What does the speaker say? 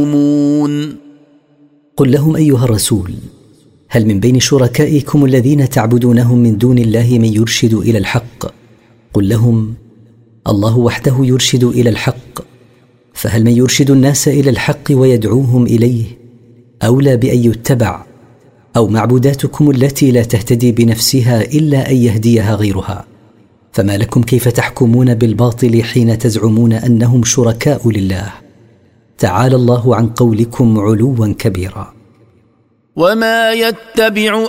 قل لهم أيها الرسول: هل من بين شركائكم الذين تعبدونهم من دون الله من يرشد إلى الحق؟ قل لهم: الله وحده يرشد إلى الحق. فهل من يرشد الناس إلى الحق ويدعوهم إليه أولى بأن يتبع، أو معبوداتكم التي لا تهتدي بنفسها إلا أن يهديها غيرها؟ فما لكم كيف تحكمون بالباطل حين تزعمون أنهم شركاء لله؟ تعالى الله عن قولكم علوا كبيرا. وما يتبع